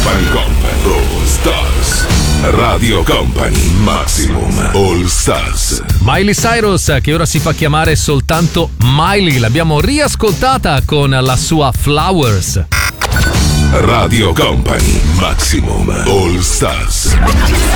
Company All Stars. Radio Company Maximum All Stars. Miley Cyrus, che ora si fa chiamare soltanto Miley, l'abbiamo riascoltata con la sua Flowers. Radio Company Maximum All Stars.